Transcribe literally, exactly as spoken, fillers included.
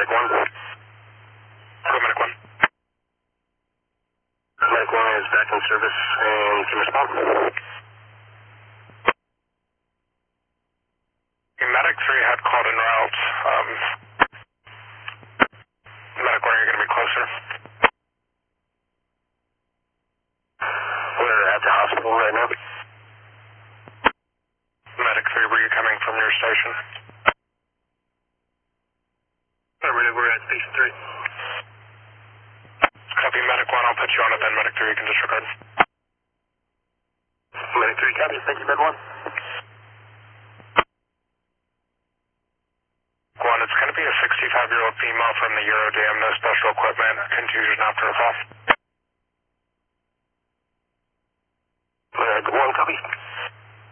Medic one. Go Medic one. Medic one is back in service and can respond. Medic three had called in route. Um, Medic one, are you going to be closer? We're at the hospital right now. Medic three, were you coming from your station? We're at station three. Copy Medic one, I'll put you on it then. Medic three, you can disregard. Medic three, copy. Thank you, Med one. One, it's going to be a sixty-five-year-old female from the Eurodam, no special equipment, confusion after a fall.